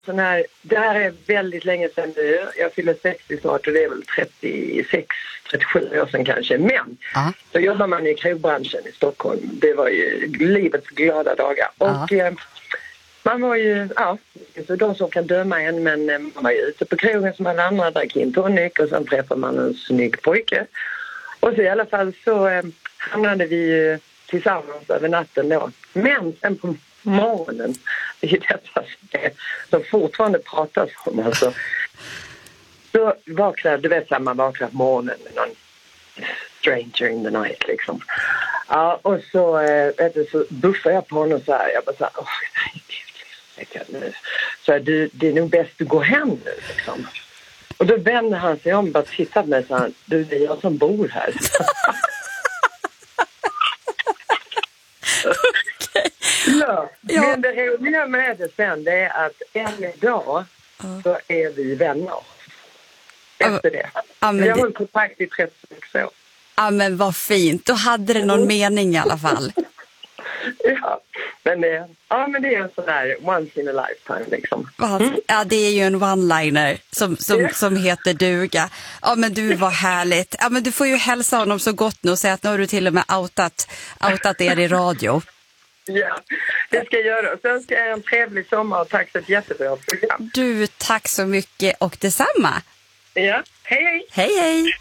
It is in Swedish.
sån här, det här är väldigt länge sedan nu. Jag fyller 60 snart och det är väl 36-37 år sedan kanske. Men då jobbar man i krogbranschen i Stockholm. Det var ju livets glada dagar. Och man var ju, så de som kan döma en, men man var ju ute på krogen som alla andra, drack in tonic och sen träffade man en snygg pojke. Och så i alla fall så hamnade vi ju tillsammans över natten då. Men sen på morgonen, det är detta som fortfarande pratas om alltså. Så vaknade, du vet man vaknar på morgonen med någon stranger in the night liksom. Ja, och så, så buffade jag på honom så här. Jag bara så här, så det är nog bäst du går hem nu liksom. Och då vände han sig om och bara tittade på mig och sa, du, det är jag som bor här. Ja. Men det roliga med det sen, det är att än idag så är vi vänner. Efter det. Vi har hållit kontakt i 36 år. Ja, men vad fint. Då hade det någon mening i alla fall. men det är en sån där once in a lifetime liksom. Ja, det är ju en one-liner som heter duga. Ja, men du var härligt. Ja, men du får ju hälsa honom så gott nu och säga att nu har du till och med outat er i radio. Ja, det ska jag göra. Sen ska jag ha en trevlig sommar och tack så ett jättebra program. Du, tack så mycket och detsamma. Ja, hej hej. Hej hej.